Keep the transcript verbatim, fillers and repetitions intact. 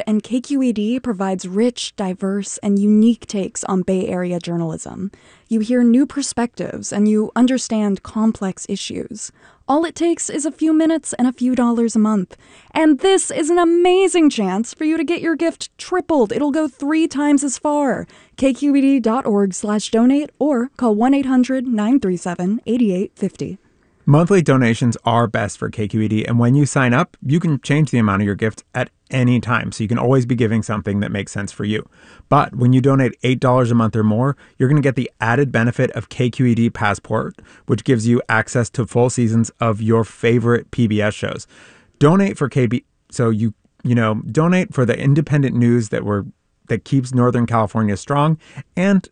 and K Q E D provides rich, diverse, and unique takes on Bay Area journalism. You hear new perspectives, and you understand complex issues. All it takes is a few minutes and a few dollars a month. And this is an amazing chance for you to get your gift tripled. It'll go three times as far. K Q E D dot org slash donate or call one eight hundred nine three seven eight eight five zero. Monthly donations are best for K Q E D, and when you sign up, you can change the amount of your gift at any time, so you can always be giving something that makes sense for you. But when you donate eight dollars a month or more, you're going to get the added benefit of K Q E D Passport, which gives you access to full seasons of your favorite P B S shows. Donate for K B, so you you know donate for the independent news that we're that keeps Northern California strong, and